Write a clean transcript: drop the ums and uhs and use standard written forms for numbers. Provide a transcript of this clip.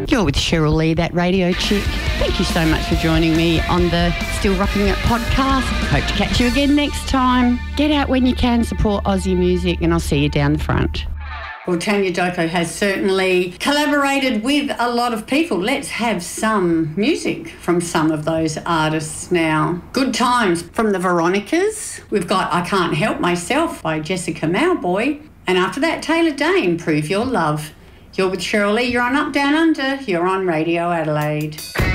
You're with Cheryl Lee, that radio chick. Thank you so much for joining me on the Still Rocking It podcast. Hope to catch you again next time. Get out when you can, support Aussie music, and I'll see you down the front. Well, Tanya Doko has certainly collaborated with a lot of people. Let's have some music from some of those artists now. Good Times from the Veronicas. We've got I Can't Help Myself by Jessica Mauboy. And after that, Taylor Dane, Prove Your Love. You're with Cheryl Lee. You're on Up Down Under. You're on Radio Adelaide.